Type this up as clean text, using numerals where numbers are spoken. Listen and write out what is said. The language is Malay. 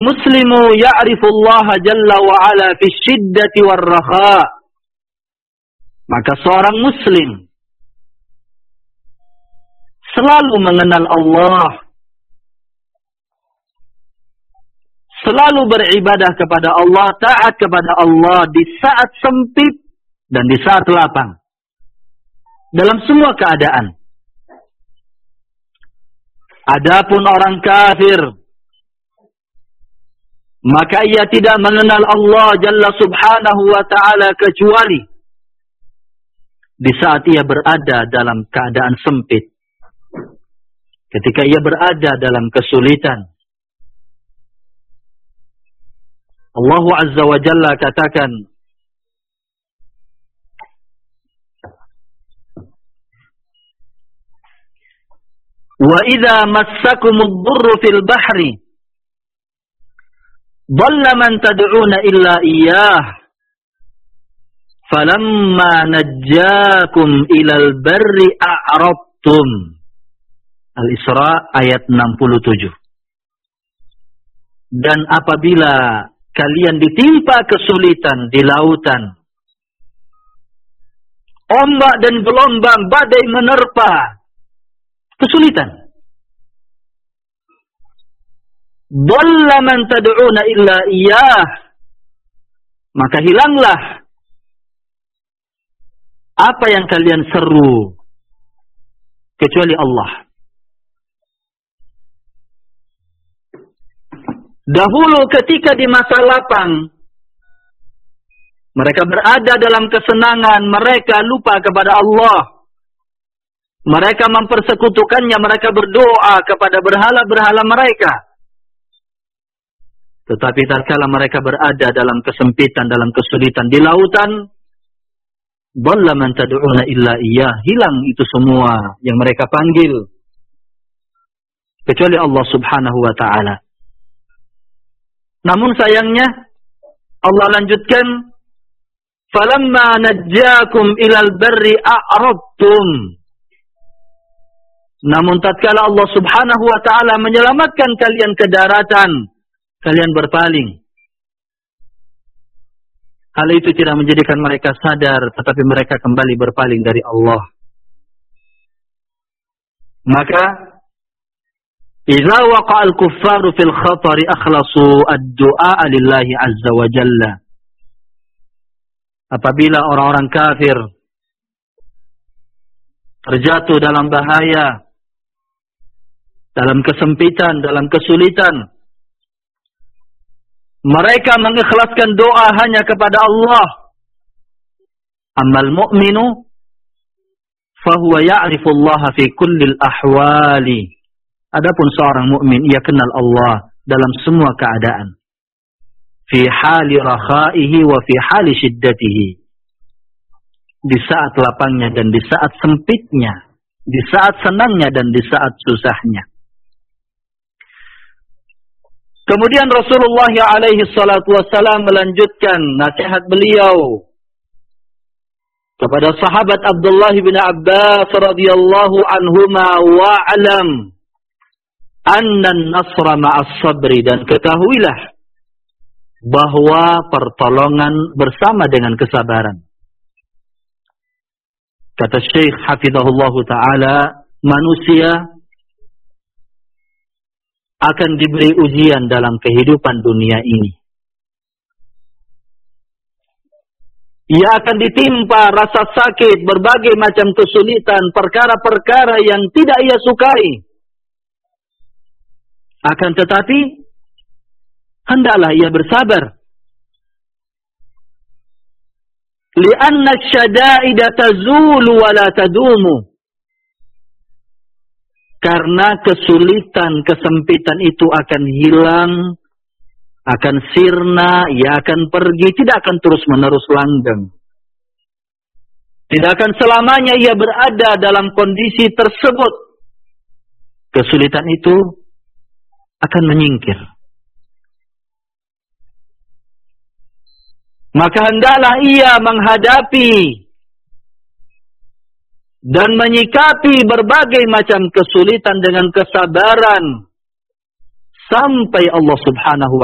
muslimu ya'rifu Allah jalla wa ala fi syiddati war raha. Maka seorang muslim selalu mengenal Allah, selalu beribadah kepada Allah, taat kepada Allah di saat sempit dan di saat lapang, dalam semua keadaan. Adapun orang kafir, maka ia tidak mengenal Allah Jalla Subhanahu wa Ta'ala kecuali di saat ia berada dalam keadaan sempit, ketika ia berada dalam kesulitan. Allah Azza wa Jalla katakan, wa idza massakumud dhurru fil bahri dhalla man tad'una illa iyyah falamma najjakum ilal barri a'radtum. Al-Isra ayat 67. Dan apabila kalian ditimpa kesulitan di lautan, ombak dan gelombang, badai menerpa, kesulitan. Dhalla man tad'una illa iyyah, maka hilanglah apa yang kalian seru kecuali Allah. Dahulu ketika di masa lapang, mereka berada dalam kesenangan, mereka lupa kepada Allah. Mereka mempersekutukannya, mereka berdoa kepada berhala-berhala mereka. Tetapi tatkala mereka berada dalam kesempitan, dalam kesulitan di lautan, dhalla man tad'una illa iyyah, hilang itu semua yang mereka panggil kecuali Allah Subhanahu wa Ta'ala. Namun sayangnya Allah lanjutkan, falamma najjakum ilal barri a'radtum. Namun tatkala Allah Subhanahu wa Ta'ala menyelamatkan kalian ke daratan, kalian berpaling. Hal itu tidak menjadikan mereka sadar, tetapi mereka kembali berpaling dari Allah. Maka idza waqa'al kuffaru fil khatari akhlasu ad-du'a lillahi azza wa jalla. Apabila orang-orang kafir terjatuh dalam bahaya, dalam kesempitan, dalam kesulitan, mereka mengikhlaskan doa hanya kepada Allah. Ammal mu'minu fahuwa ya'rifu Allah fi kullil ahwali. Adapun seorang mukmin, ia kenal Allah dalam semua keadaan. Fi hali rakhaihi wa fi hali shiddatihi. Di saat lapangnya dan di saat sempitnya, di saat senangnya dan di saat susahnya. Kemudian Rasulullah alaihi salatu wassalam melanjutkan nasihat beliau kepada sahabat Abdullah bin Abbas radhiyallahu anhuma, wa'lam anna an-nasra ma'as sabri, dan ketahuilah bahwa pertolongan bersama dengan kesabaran. Kata Syekh hafizahullahu ta'ala, manusia akan diberi ujian dalam kehidupan dunia ini. Ia akan ditimpa rasa sakit, berbagai macam kesulitan, perkara-perkara yang tidak ia sukai. Akan tetapi, hendaklah ia bersabar. Li'anna asy-syada'ida tazulu wa la tadumu. Karena kesulitan, kesempitan itu akan hilang, akan sirna, ia akan pergi, tidak akan terus-menerus langgeng. Tidak akan selamanya ia berada dalam kondisi tersebut. Kesulitan itu akan menyingkir. Maka hendaklah ia menghadapi dan menyikapi berbagai macam kesulitan dengan kesabaran sampai Allah Subhanahu